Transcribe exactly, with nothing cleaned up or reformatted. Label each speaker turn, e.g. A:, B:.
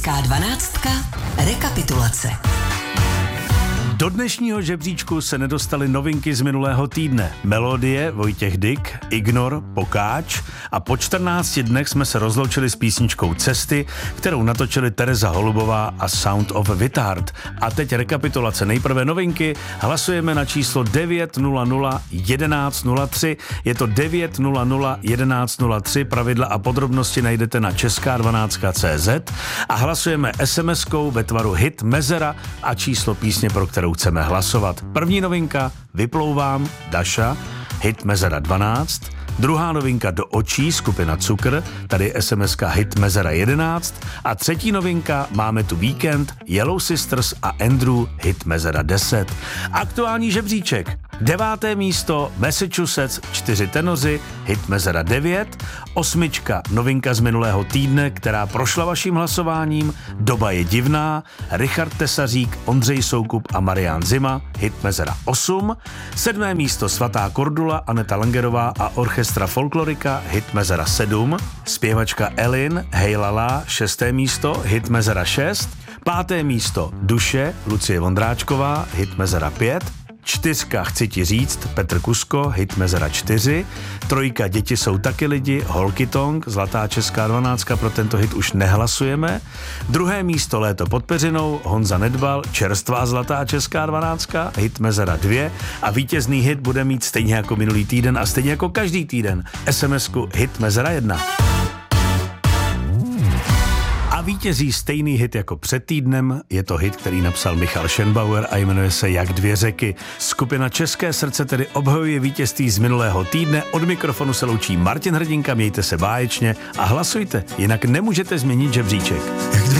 A: Česká dvanáctka. Rekapitulace.
B: Do dnešního žebříčku se nedostaly novinky z minulého týdne. Melodie, Vojtěch Dyk, Ignor, Pokáč a po čtrnácti dnech jsme se rozloučili s písničkou Cesty, kterou natočili Tereza Holubová a Sound of Withard. A teď rekapitulace. Nejprve novinky. Hlasujeme na číslo devět nula nula jedenáct nula tři. Je to devět nula nula jedenáct nula tři. Pravidla a podrobnosti najdete na česká dvanáctka tečka cé zet a hlasujeme es em eskou ve tvaru hit Mezera a číslo písně, pro kterou chceme hlasovat. První novinka, Vyplouvám, Daša, hit Mezera dvanáct. Druhá novinka, Do očí, skupina Cukr, tady es em eska hit Mezera jedenáct. A třetí novinka, Máme tu víkend, Yellow Sisters a Andrew, hit Mezera deset. Aktuální žebříček. Deváté místo, Massachusetts, čtyři tenoři, hit Mezera devět. Osmička, novinka z minulého týdne, která prošla vaším hlasováním, Doba je divná, Richard Tesařík, Ondřej Soukup a Marián Zima, hit Mezera osm. Sedmé místo, Svatá Kordula, Aneta Langerová a Orchestra Folklorika, hit Mezera sedm. Zpěvačka Elin, Hej lala, šesté místo, hit Mezera šest. Páté místo, Duše, Lucie Vondráčková, hit Mezera pět. Čtyřka, Chci ti říct, Petr Kusko, hit Mezera čtyři. Trojka, Děti jsou taky lidi, Holky Tong, zlatá česká dvanáctka, pro tento hit už nehlasujeme. Druhé místo, Léto pod peřinou, Honza Nedbal, čerstvá zlatá česká dvanáctka, hit Mezera dvě. A vítězný hit bude mít stejně jako minulý týden a stejně jako každý týden es em esku hit Mezera jedna. A vítězí stejný hit jako před týdnem, je to hit, který napsal Michal Schenbauer a jmenuje se Jak dvě řeky. Skupina České srdce tedy obhajuje vítězství z minulého týdne, od mikrofonu se loučí Martin Hrdinka, mějte se báječně a hlasujte, jinak nemůžete změnit žebříček.